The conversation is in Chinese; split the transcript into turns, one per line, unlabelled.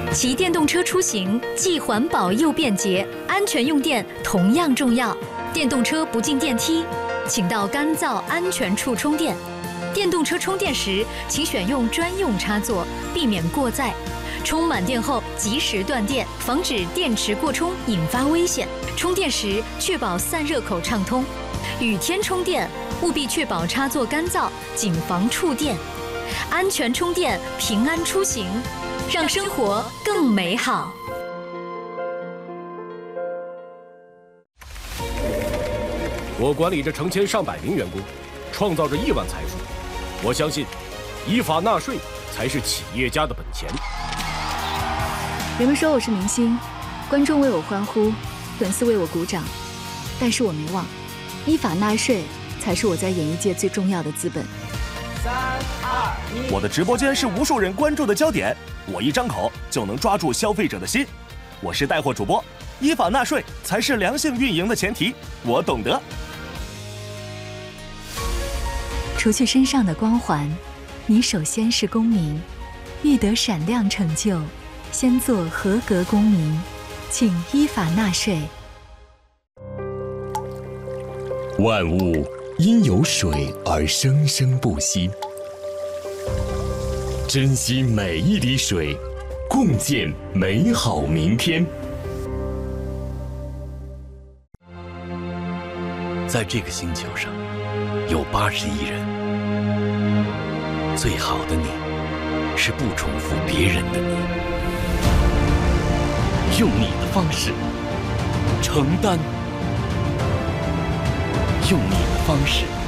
骑电动车出行既环保又便捷，安全用电同样重要。电动车不进电梯，请到干燥安全处充电。电动车充电时，请选用专用插座，避免过载。充满电后及时断电，防止电池过充引发危险。充电时确保散热口畅通。雨天充电务必确保插座干燥，谨防触电。安全充电，平安出行，让生活更美好。
我管理着成千上百名员工，创造着亿万财富。我相信，依法纳税才是企业家的本钱。
人们说我是明星，观众为我欢呼，粉丝为我鼓掌，但是我没忘，依法纳税才是我在演艺界最重要的资本。
3、2、1，
我的直播间是无数人关注的焦点，我一张口就能抓住消费者的心。我是带货主播，依法纳税才是良性运营的前提，我懂得。
除去身上的光环，你首先是公民，欲得闪亮成就，先做合格公民，请依法纳税。
万物因有水而生生不息，珍惜每一滴水，共建美好明天。
在这个星球上，有80亿人，最好的你，是不重复别人的你，用你的方式承担，用你的方式